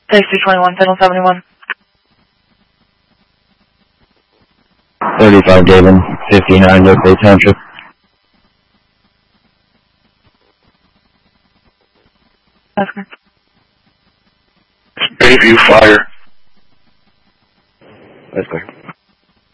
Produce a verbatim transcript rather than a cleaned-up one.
Taxi twenty-one, Tunnel seventy-one. thirty-five David, fifty-nine Oakley Township. That's correct. Bayview Fire. That's clear.